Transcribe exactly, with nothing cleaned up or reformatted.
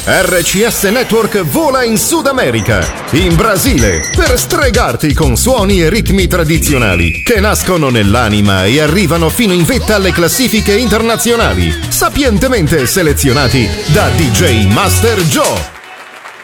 R C S Network vola in Sud America, in Brasile, per stregarti con suoni e ritmi tradizionali che nascono nell'anima e arrivano fino in vetta alle classifiche internazionali, sapientemente selezionati da D J Master Joe.